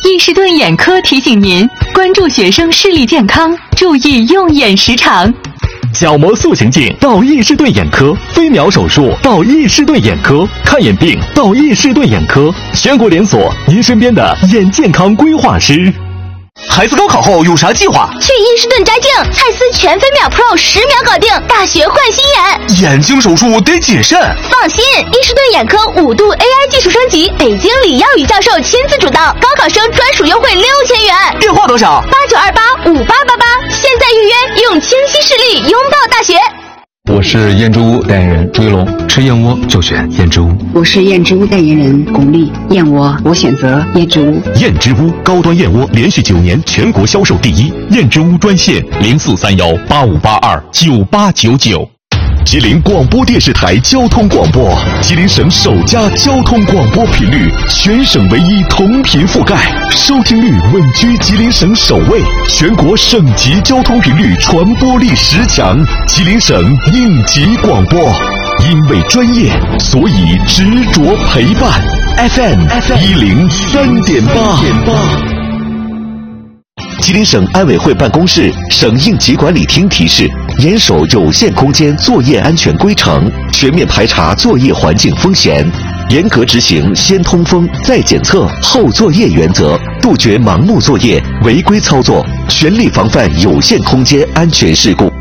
伊士顿眼科提醒您关注学生视力健康，注意用眼时长。 角膜塑形镜到伊士顿眼科，飞秒手术到伊士顿眼科，看眼病到伊士顿眼科，全国连锁，您身边的眼健康规划师。孩子高考后有啥计划？ 去伊士顿摘镜，蔡司全飞秒 Pro 10秒搞定，大学换新眼。 眼睛手术得谨慎。 放心，伊士顿眼科5度 AI 技术升级，北京李耀宇教授亲自主导，高考生专属优惠6000元。 电话多少 ？89285888，现在预约，用清晰视力拥抱大学。 我是燕之屋代言人朱一龙，吃燕窝就选燕之屋。 我是燕之屋代言人巩俐，燕窝我选择燕之屋。 燕之屋高端燕窝连续9年全国销售第一。燕之屋专线043185829899。吉林广播电视台交通广播，吉林省首家交通广播频率，全省唯一同频覆盖，收听率稳居吉林省首位，全国省级交通频率传播力10强，吉林省应急广播。因为专业，所以执着陪伴。FM 103.8。吉林省安委会办公室、省应急管理厅提示：严守有限空间作业安全规程，全面排查作业环境风险，严格执行先通风、再检测、后作业原则，杜绝盲目作业、违规操作，全力防范有限空间安全事故。